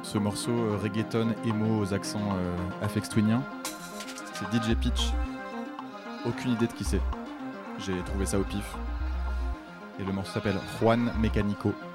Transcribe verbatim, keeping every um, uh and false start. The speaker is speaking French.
ce morceau euh, reggaeton emo aux accents euh, afex-twiniens. C'est D J Pitch. Aucune idée de qui c'est. J'ai trouvé ça au pif. Et le morceau s'appelle Juan Mecanico.